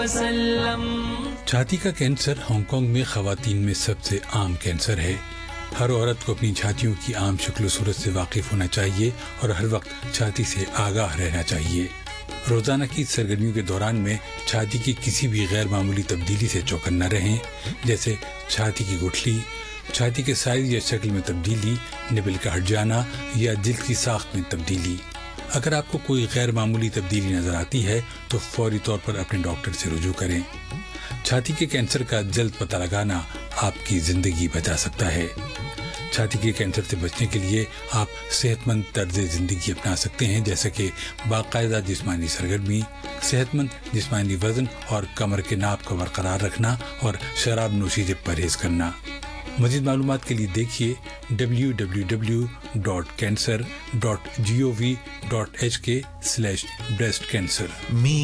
छाती का cancer Hong Kong में खवातीन में सबसे आम कैंसर है। हर औरत को अपनी छातियों की आम शक्ल सूरत से वाकिफ होना चाहिए और हर वक्त छाती से आगाह रहना चाहिए। रोजाना की सरगर्मियों के दौरान में छाती की किसी भी गैर मामूली तब्दीली से चौकन्ना रहें, जैसे छाती की गुठली, छाती के साइज या शक्ल में तब्दीली, निबल का हट जाना या दिल की साख्त में तब्दीली। अगर आपको कोई गैर मामूली तब्दीली नजर आती है तो फौरी तौर पर अपने डॉक्टर से रुजू करें। छाती के कैंसर का जल्द पता लगाना आपकी जिंदगी बचा सकता है। छाती के कैंसर से बचने के लिए आप सेहतमंद तर्ज जिंदगी अपना सकते हैं, जैसे कि बाकायदा जिस्मानी सरगर्मी, सेहतमंद जिस्मानी वजन और कमर के नाप को बरकरार रखना और शराब नोशी से परहेज करना। मज़ीद मालूमात के लिए देखिए www.cancer.gov.hk/breastcancer।